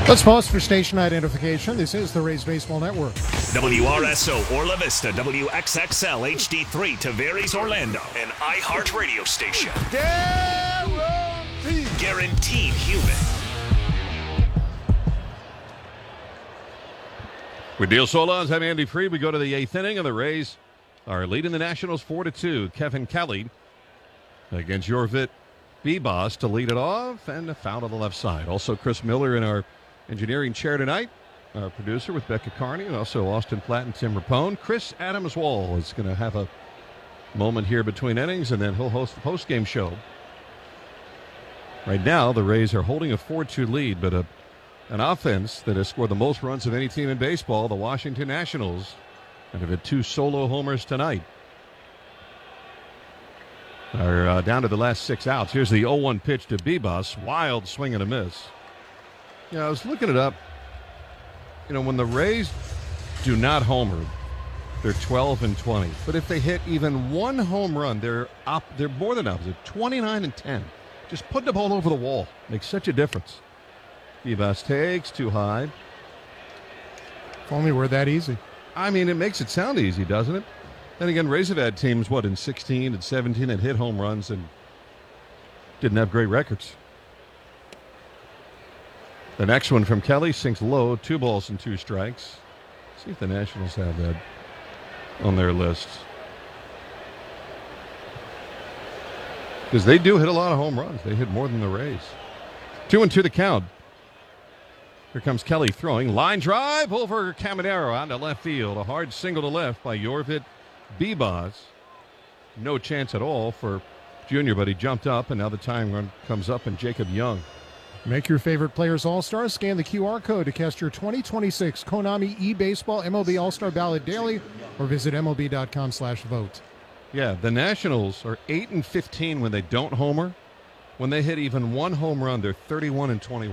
Let's pause for station identification. This is the Rays Baseball Network. WRSO Orla Vista, WXXL HD3 Tavares Orlando, an iHeart radio station. Guaranteed human. With Neil Solondz, I'm Andy Freed. We go to the eighth inning, and the Rays are leading the Nationals 4-2. Kevin Kelly against Jorvit Bibas to lead it off, and a foul to the left side. Also, Chris Miller in our engineering chair tonight, our producer with Becca Carney, and also Austin Platt and Tim Rapone. Chris Adams-Wall is going to have a moment here between innings, and then he'll host the post-game show. Right now, the Rays are holding a 4-2 lead, but an offense that has scored the most runs of any team in baseball, the Washington Nationals, and have had 2 solo homers tonight. Are down to the last 6 outs. Here's the 0-1 pitch to Bibas. Wild swing and a miss. Yeah, I was looking it up. You know, when the Rays do not homer, they're 12-20. But if they hit even one home run, they're more than opposite, 29-10. Just putting the ball over the wall makes such a difference. Bibas takes too high. If only we're that easy. I mean, it makes it sound easy, doesn't it? Then again, Rays have had teams, in 16 and 17 that hit home runs and didn't have great records. The next one from Kelly sinks low, 2 balls and 2 strikes. See if the Nationals have that on their list. Because they do hit a lot of home runs. They hit more than the Rays. 2-2 the count. Here comes Kelly throwing. Line drive over Caminero out to left field. A hard single to left by Jorvit Bibas. No chance at all for Junior, but he jumped up, and now the tying run comes up, and Jacob Young. Make your favorite players all-stars. Scan the QR code to cast your 2026 Konami eBaseball MLB All-Star Ballot daily, or visit MLB.com/vote. Yeah, the Nationals are 8-15 when they don't homer. When they hit even one home run, they're 31-21.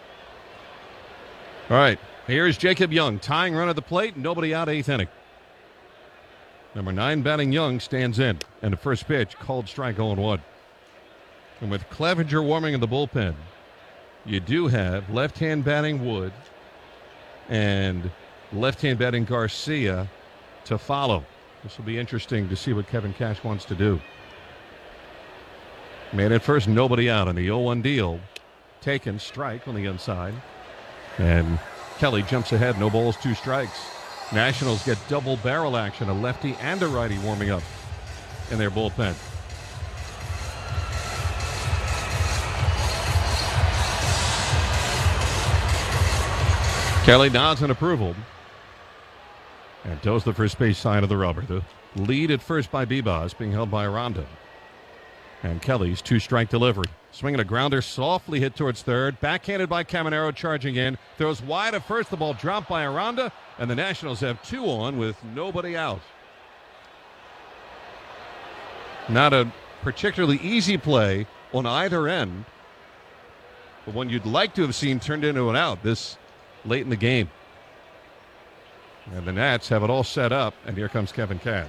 All right, here's Jacob Young. Tying run at the plate, nobody out, 8th inning. Number 9 batting Young stands in. And the first pitch, called strike 0-1. And with Clevenger warming in the bullpen, you do have left-hand batting Wood and left-hand batting Garcia to follow. This will be interesting to see what Kevin Cash wants to do. Man at first, nobody out on the 0-1 deal. Taken, strike on the inside. And Kelly jumps ahead, no balls, 2 strikes. Nationals get double barrel action, a lefty and a righty warming up in their bullpen. Kelly nods in approval and toes the first base side of the rubber. The lead at first by Bibas, being held by Aranda. And Kelly's 2-strike delivery. Swinging a grounder, softly hit towards third. Backhanded by Caminero, charging in. Throws wide at first. The ball dropped by Aranda. And the Nationals have 2 on with nobody out. Not a particularly easy play on either end, but one you'd like to have seen turned into an out this late in the game. And the Nats have it all set up, and here comes Kevin Cash.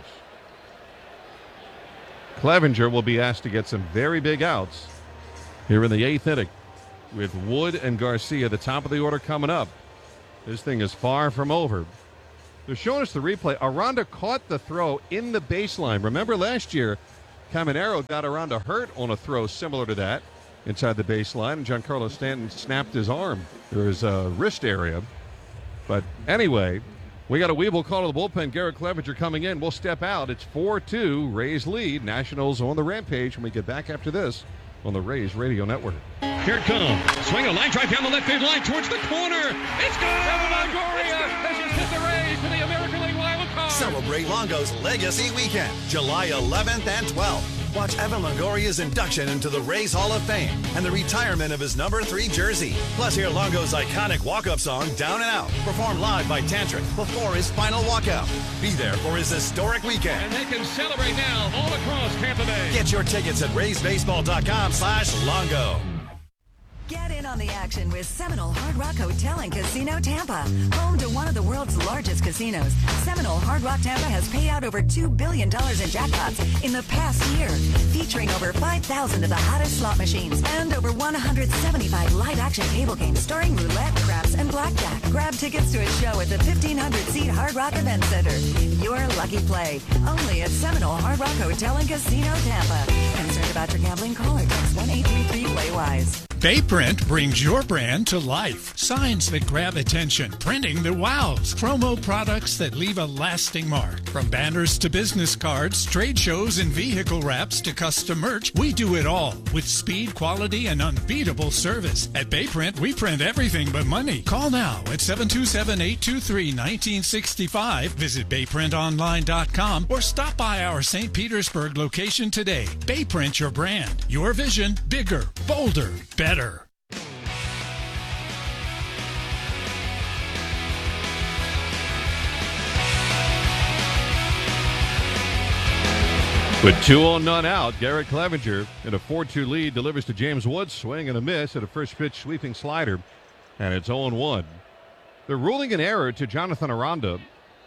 Clevenger will be asked to get some very big outs here in the 8th inning with Wood and Garcia, the top of the order coming up. This thing is far from over. They're showing us the replay. Aranda caught the throw in the baseline. Remember last year, Caminero got Aranda hurt on a throw similar to that inside the baseline, and Giancarlo Stanton snapped his arm or his wrist area. But anyway, we got a Weeble call to the bullpen. Garrett Clevenger coming in. We'll step out. It's 4-2. Rays lead. Nationals on the rampage when we get back after this on the Rays Radio Network. Here it comes. Swing a line drive down the left field line towards the corner. It's gone! Evan Longoria has just hit the Rays for the American League wild card. Celebrate Longo's Legacy Weekend, July 11th and 12th. Watch Evan Longoria's induction into the Rays Hall of Fame and the retirement of his number 3 jersey. Plus, hear Longo's iconic walk-up song, Down and Out, performed live by Tantric before his final walkout. Be there for his historic weekend. And they can celebrate now all across Tampa Bay. Get your tickets at RaysBaseball.com/Longo. Get in in on the action with Seminole Hard Rock Hotel and Casino Tampa. Home to one of the world's largest casinos, Seminole Hard Rock Tampa has paid out over $2 billion in jackpots in the past year, featuring over 5,000 of the hottest slot machines and over 175 live-action table games starring roulette, craps, and blackjack. Grab tickets to a show at the 1,500-seat Hard Rock Event Center. Your lucky play, only at Seminole Hard Rock Hotel and Casino Tampa. Concerned about your gambling? Call or text 1-833-PLAY-WISE. Bayprint brings your brand to life. Signs that grab attention, printing that wows, promo products that leave a lasting mark. From banners to business cards, trade shows and vehicle wraps to custom merch, we do it all with speed, quality, and unbeatable service. At Bayprint, we print everything but money. Call now at 727-823-1965. Visit bayprintonline.com or stop by our St. Petersburg location today. Bayprint your brand. Your vision, bigger, bolder, better. With 2 on, none out, Garrett Clevenger in a 4-2 lead delivers to James Woods, swing and a miss at a first pitch sweeping slider, and it's 0-1. They're ruling an error to Jonathan Aranda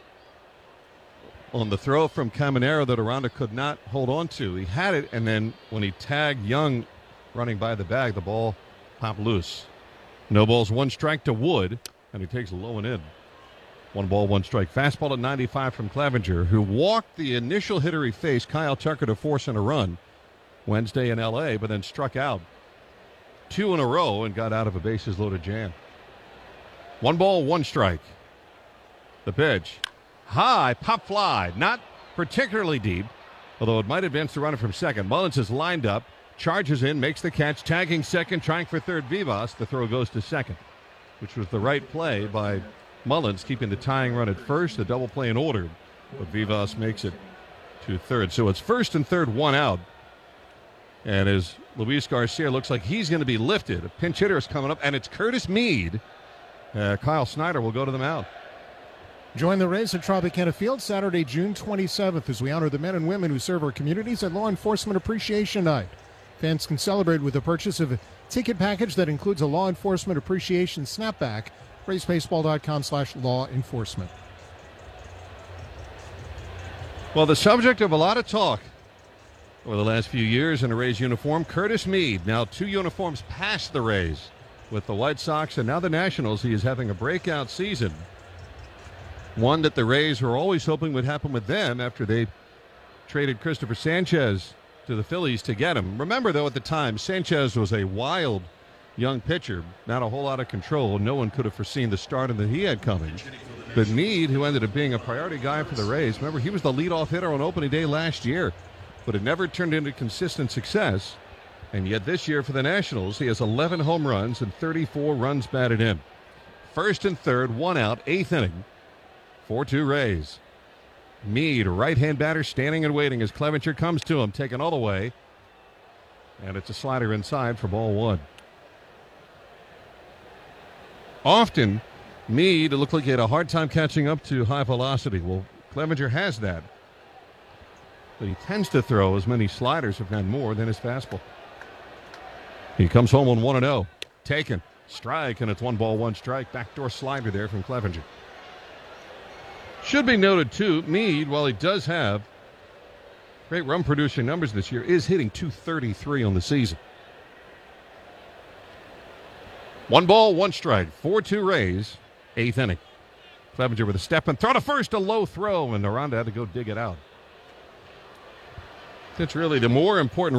on the throw from Caminero that Aranda could not hold on to. He had it, and then when he tagged Young running by the bag, the ball popped loose. No balls, 1 strike to Wood, and he takes low and in. 1 ball, 1 strike. Fastball at 95 from Clevenger, who walked the initial hitter he faced, Kyle Tucker, to force in a run Wednesday in L.A., but then struck out 2 in a row and got out of a bases-loaded jam. 1 ball, 1 strike. The pitch. High, pop fly. Not particularly deep, although it might advance the runner from second. Mullins is lined up, charges in, makes the catch, tagging second, trying for third Vivas. The throw goes to second, which was the right play by Mullins, keeping the tying run at first, the double play in order. But Vivas makes it to third. So it's first and third, 1 out. And as Luis Garcia looks like he's going to be lifted, a pinch hitter is coming up, and it's Curtis Mead. Kyle Snyder will go to the mound. Join the Rays at Tropicana Field Saturday, June 27th, as we honor the men and women who serve our communities at Law Enforcement Appreciation Night. Fans can celebrate with the purchase of a ticket package that includes a Law Enforcement Appreciation snapback. RaysBaseball.com/law enforcement. Well, the subject of a lot of talk over the last few years in a Rays uniform, Curtis Mead, now 2 uniforms past the Rays with the White Sox and now the Nationals. He is having a breakout season. One that the Rays were always hoping would happen with them after they traded Christopher Sanchez to the Phillies to get him. Remember, though, at the time, Sanchez was a wild young pitcher, not a whole lot of control. No one could have foreseen the stardom that he had coming. But Mead, who ended up being a priority guy for the Rays, remember, he was the leadoff hitter on opening day last year, but it never turned into consistent success. And yet this year for the Nationals, he has 11 home runs and 34 runs batted in. First and third, 1 out, 8th inning. 4-2 Rays. Mead, right-hand batter, standing and waiting as Clevenger comes to him, taken all the way. And it's a slider inside for ball 1. Often, Mead looked like he had a hard time catching up to high velocity. Well, Clevenger has that. But he tends to throw as many sliders, if not more, than his fastball. He comes home on 1-0. Taken. Strike, and it's 1 ball, 1 strike. Backdoor slider there from Clevenger. Should be noted, too, Mead, while he does have great run-producing numbers this year, is hitting .233 on the season. 1 ball, 1 strike. 4-2 Rays, 8th inning. Clevenger with a step and throw to first, a low throw, and Aranda had to go dig it out. That's really the more important